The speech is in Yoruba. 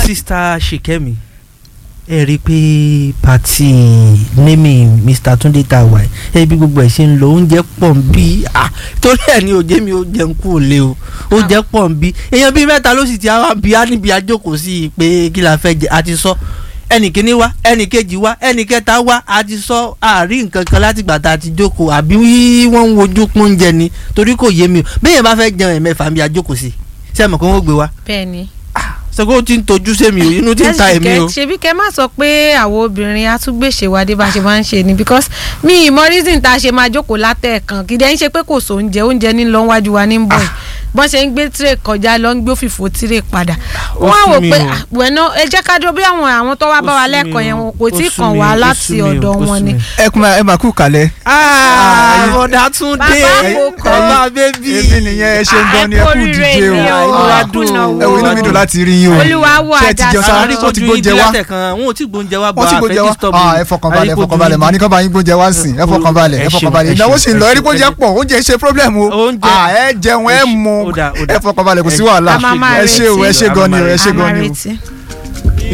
Sista Ṣìkẹ́mi ẹ rí i pé pàtì némi Mr. Túndé tá a wà ẹ bí gbogbo ẹ ṣe ń lọ oúnjẹ pọ̀ ń bí torí ẹ̀ ní òjé mi ó jẹun kú òlé o oúnjẹ pọ̀ ń bí èèyàn bíi mẹ́ta ló sì ti àwọn bí á níbi àjókòó sí i pé kí la fẹ́ jẹ àti sọ ẹnì kíní wá ẹnì kejì wá ẹnì kẹta wá àti sọ àárín nǹkan kan láti gbà tá a ti jókòó àbí wọ́n ń wojú pọ́n oúnjẹ ni torí kò yé mi o bẹ́ẹ̀ yẹn bá fẹ́ jẹun ẹ̀mẹ́fà bí àjókòó sí ṣé ẹ mọ̀ kó wọ́n gbé wa. bẹ́ẹ̀ni sọgbọ́n tí ń tojú sẹ́mi o inú tí ń ta èmi o. ṣebí kẹ́ má sọ pé àwọn obìnrin atúgbèsè wa dé bá ṣe máa ń ṣe ni because mi ìmọ̀ reason tá a ṣe máa jókòó látẹ̀ẹ̀kan kì í dẹ́ ń ṣe pé kò sóúnjẹ oúnjẹ ní lọ wájú wa ní bọ̀ bọ́n ṣe ń gbé tírè kọjá lọ ń gbé òfìfo tírè padà wọ́n á wò pé wẹ̀nà ẹ jẹ́ ká dúró bí àwọn tó wá bá wa lẹ́ẹ̀kan yẹn wọn kò tí ì kàn wá láti ọ̀dọ̀ wọn ni. ẹ máa kú kalẹ̀. bọ̀dá Túndé bàbá bébí èmi nìyẹn ẹ ṣe ń gan ni ẹ kú díje o ẹ wo inú mi dùn láti rí yín o olúwa wà dáadáa wọn ti gbóúnjẹ wá wọn ò tí gbóúnjẹ wá bá fẹ́ disturb ẹ fọkànbalẹ̀ màá ní kọ́ bá yín gbóúnjẹ wá sìn ẹ fọkànbalẹ̀ ìnáwó sì ń lọ ẹ rí gbóúnjẹ pọ̀ oúnjẹ ṣe problem o ẹ jẹun ẹ mu ẹ fọkànbalẹ̀ kò sí wàhálà ẹ ṣé o ẹ ṣé gan ni o ẹ ṣé gan ni o.